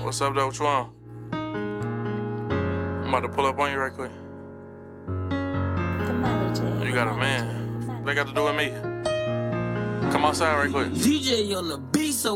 What's up, though? What you want? I'm about to pull up on you right quick. You got a man. What they got to do with me? Come outside right quick. DJ on the beat, so